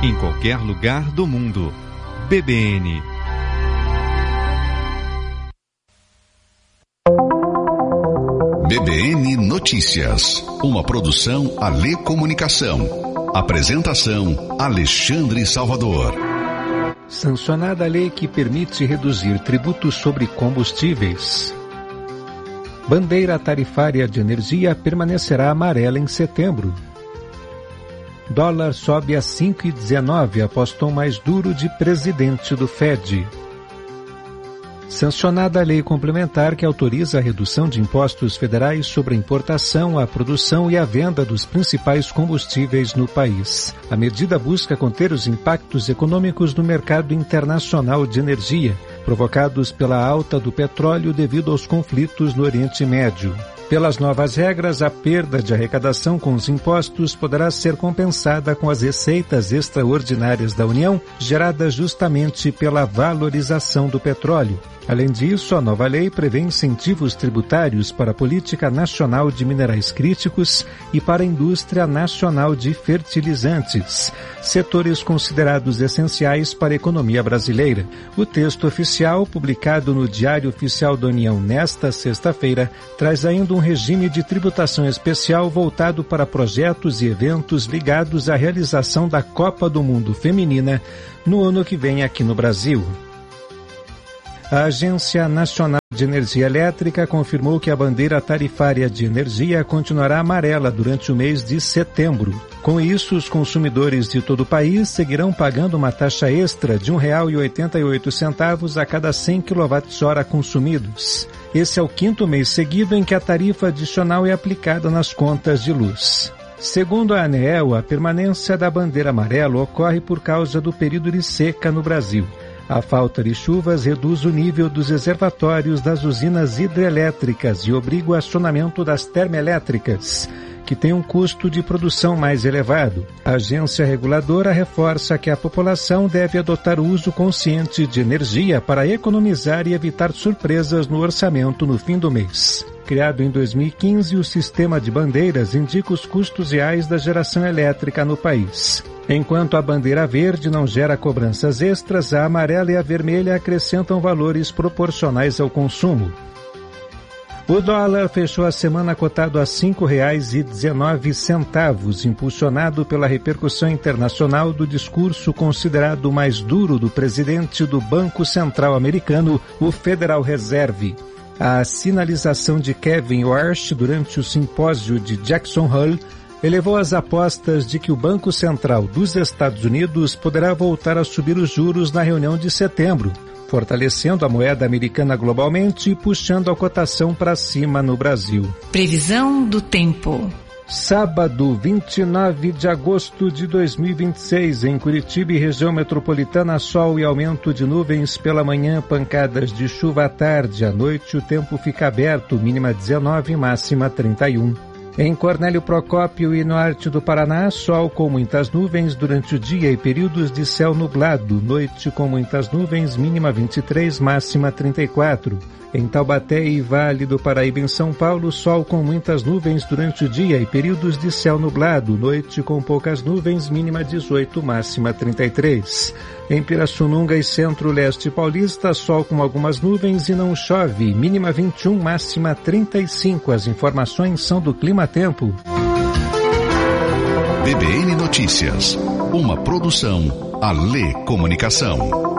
em qualquer lugar do mundo. BBN. BBN Notícias, uma produção Alê Comunicação. Apresentação Alexandre Salvador. Sancionada a lei que permite reduzir tributos sobre combustíveis. Bandeira tarifária de energia permanecerá amarela em setembro. Dólar sobe a 5,19 após tom mais duro de presidente do Fed. Sancionada a lei complementar que autoriza a redução de impostos federais sobre a importação, a produção e a venda dos principais combustíveis no país. A medida busca conter os impactos econômicos no mercado internacional de energia, provocados pela alta do petróleo devido aos conflitos no Oriente Médio. Pelas novas regras, a perda de arrecadação com os impostos poderá ser compensada com as receitas extraordinárias da União, geradas justamente pela valorização do petróleo. Além disso, a nova lei prevê incentivos tributários para a Política Nacional de Minerais Críticos e para a Indústria Nacional de Fertilizantes, setores considerados essenciais para a economia brasileira. O texto oficial, publicado no Diário Oficial da União nesta sexta-feira, traz ainda um regime de tributação especial voltado para projetos e eventos ligados à realização da Copa do Mundo Feminina no ano que vem aqui no Brasil. A Agência Nacional de Energia Elétrica confirmou que a bandeira tarifária de energia continuará amarela durante o mês de setembro. Com isso, os consumidores de todo o país seguirão pagando uma taxa extra de R$ 1,88 a cada 100 kWh consumidos. Esse é o 5º mês seguido em que a tarifa adicional é aplicada nas contas de luz. Segundo a ANEEL, a permanência da bandeira amarela ocorre por causa do período de seca no Brasil. A falta de chuvas reduz o nível dos reservatórios das usinas hidrelétricas e obriga o acionamento das termoelétricas, que tem um custo de produção mais elevado. A agência reguladora reforça que a população deve adotar o uso consciente de energia para economizar e evitar surpresas no orçamento no fim do mês. Criado em 2015, o sistema de bandeiras indica os custos reais da geração elétrica no país. Enquanto a bandeira verde não gera cobranças extras, a amarela e a vermelha acrescentam valores proporcionais ao consumo. O dólar fechou a semana cotado a R$ 5,19, impulsionado pela repercussão internacional do discurso considerado o mais duro do presidente do Banco Central americano, o Federal Reserve. A sinalização de Kevin Warsh durante o simpósio de Jackson Hole elevou as apostas de que o Banco Central dos Estados Unidos poderá voltar a subir os juros na reunião de setembro, fortalecendo a moeda americana globalmente e puxando a cotação para cima no Brasil. Previsão do tempo. Sábado, 29 de agosto de 2026, em Curitiba e região metropolitana, sol e aumento de nuvens pela manhã, pancadas de chuva à tarde. À noite, o tempo fica aberto, mínima 19, máxima 31. Em Cornélio Procópio e no norte do Paraná, sol com muitas nuvens durante o dia e períodos de céu nublado. Noite com muitas nuvens, mínima 23, máxima 34. Em Taubaté e Vale do Paraíba, em São Paulo, sol com muitas nuvens durante o dia e períodos de céu nublado. Noite com poucas nuvens, mínima 18, máxima 33. Em Pirassununga e Centro-Leste Paulista, sol com algumas nuvens e não chove. Mínima 21, máxima 35. As informações são do Clima Tempo. BBN Notícias, uma produção Alê Comunicação.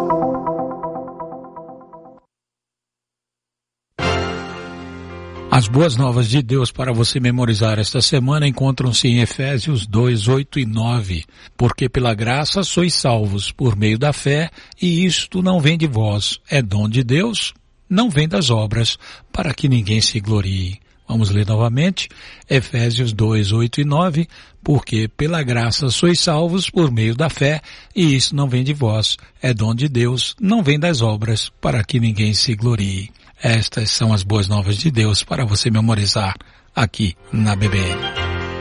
As boas novas de Deus para você memorizar esta semana encontram-se em Efésios 2, 8 e 9. Porque pela graça sois salvos por meio da fé, e isto não vem de vós, é dom de Deus, não vem das obras, para que ninguém se glorie. Vamos ler novamente, Efésios 2, 8 e 9. Porque pela graça sois salvos por meio da fé, e isso não vem de vós, é dom de Deus, não vem das obras, para que ninguém se glorie. Estas são as boas novas de Deus para você memorizar aqui na BBN.